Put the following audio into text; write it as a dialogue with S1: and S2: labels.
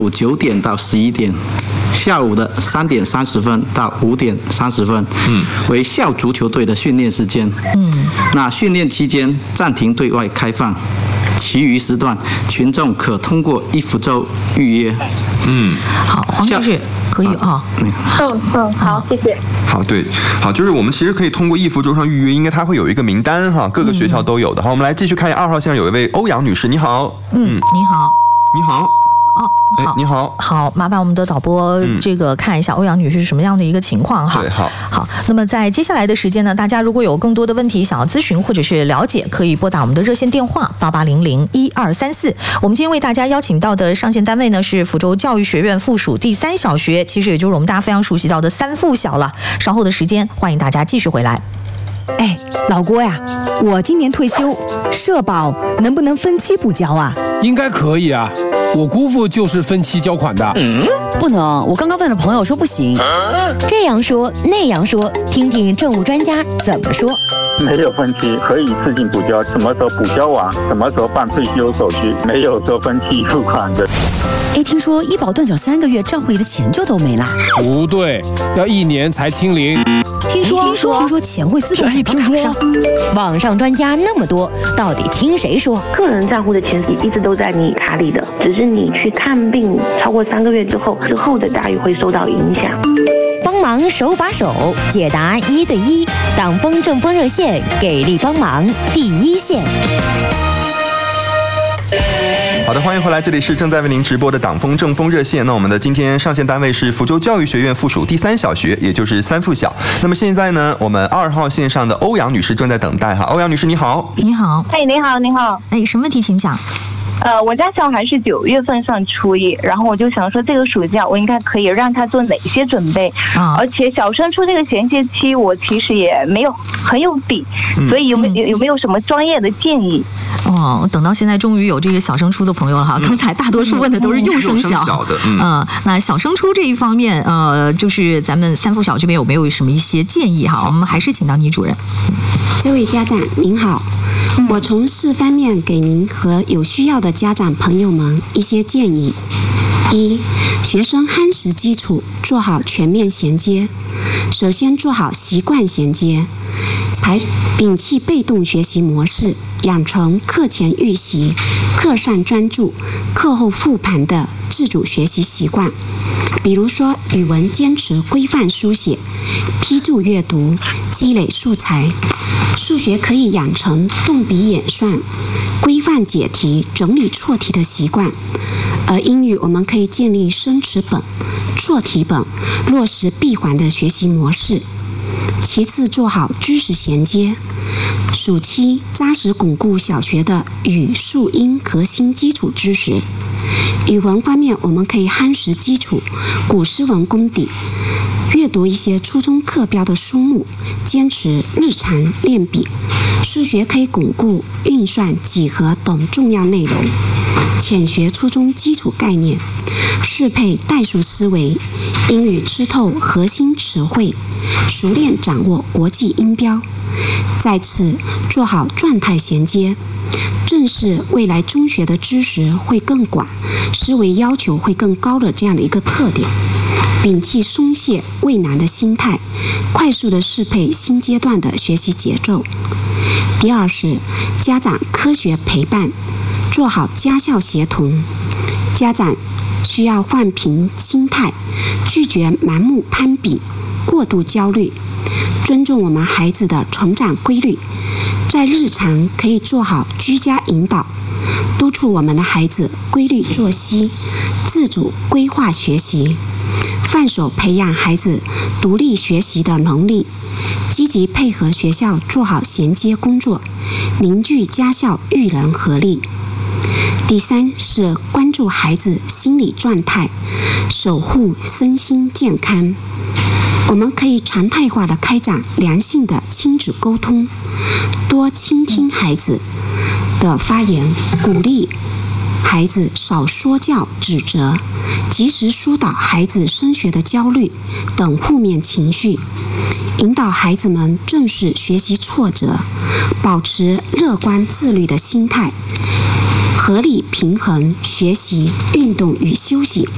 S1: 午9点到11点，下午的3点30分到5点30分，为校足球队的训练时间。那训练期间暂停对外开放，其余时段群众可通过一福州预约。
S2: 好，黄女士可以啊。
S3: 好，谢谢。
S4: 好，对，好，就是我们其实可以通过一福州上预约，应该它会有一个名单哈，各个学校都有的。好，我们来继续看一下2号线上有一位欧阳女士，你好。
S2: 你好。
S4: 你好。
S2: 好，
S4: 你好，
S2: 好，麻烦我们的导播这个看一下欧阳女士是什么样的一个情况哈。
S4: 对，好。
S2: 那么在接下来的时间呢，大家如果有更多的问题想要咨询或者是了解，可以拨打我们的热线电话88001234。我们今天为大家邀请到的上线单位呢是福州教育学院附属第3小学，其实也就是我们大家非常熟悉到的3附小了。稍后的时间，欢迎大家继续回来。
S5: 哎，老郭呀，我今年退休，社保能不能分期补交啊？
S6: 应该可以啊，我姑父就是分期交款的。
S5: 不能，我刚刚问了朋友说不行。
S7: 这样说那样说，听听政务专家怎么说。
S8: 没有分期，可以自行补交，什么时候补交完，什么时候办退休手续，没有说分期付款的。
S5: 哎，听说医保断缴3个月，账户里的钱就都没了。
S6: 不对，要1年才清零。
S5: 听说钱会自动转到卡上。
S7: 网上专家那么多，到底听谁说？
S3: 个人账户的钱一直都在你卡里的，只是你去看病超过3个月之后的待遇会受到影响。
S7: 帮忙手把手解答1对1，党风政风热线给力帮忙第一线。
S4: 好的，欢迎回来，这里是正在为您直播的党风政风热线。那我们的今天上线单位是福州教育学院附属第3小学，也就是3附小。那么现在呢，我们2号线上的欧阳女士正在等待哈。欧阳女士你好。
S2: 你好。
S3: 哎，你好，你好。
S2: 哎，什么问题请讲？
S3: 我家小孩是9月份上初一，然后我就想说这个暑假我应该可以让他做哪些准备，而且小升初这个衔接期我其实也没有很有底，所以有没有什么专业的建议？
S2: 等到现在终于有这个小升初的朋友了哈，刚才大多数问的都是幼升小
S4: 的，
S2: 那小升初这一方面，就是咱们3附小这边有没有什么一些建议哈？我们还是请到倪主任。
S9: 这位家长您好，我从4方面给您和有需要的家长朋友们一些建议。1. 学生夯实基础，做好全面衔接。首先做好习惯衔接，摒弃被动学习模式，养成课前预习、课上专注、课后复盘的自主学习习惯。比如说，语文坚持规范书写，批注阅读，积累素材；数学可以养成动笔演算、规范解题、整理错题的习惯。而英语我们可以建立生词本、错题本，落实闭环的学习模式。其次，做好知识衔接。暑期扎实巩固小学的语数英核心基础知识。语文方面，我们可以夯实基础古诗文功底，阅读一些初中课标的书目，坚持日常练笔。数学可以巩固运算、几何等重要内容，浅学初中基础概念，适配代数思维。英语吃透核心词汇，熟练掌握国际音标。再次做好状态衔接，正是未来中学的知识会更广，思维要求会更高的这样的一个特点。摒弃松懈畏难的心态，快速的适配新阶段的学习节奏。第二是家长科学陪伴，做好家校协同。家长需要放平心态，拒绝盲目攀比、过度焦虑，尊重我们孩子的成长规律。在日常可以做好居家引导，督促我们的孩子规律作息，自主规划学习，放手培养孩子独立学习的能力，积极配合学校做好衔接工作，凝聚家校育人合力。第三是关注孩子心理状态，守护身心健康。我们可以常态化的开展良性的亲子沟通，多倾听孩子的发言，鼓励孩子少说教指责，及时疏导孩子升学的焦虑等负面情绪，引导孩子们正视学习挫折，保持乐观自律的心态，合理平衡学习、运动与休息。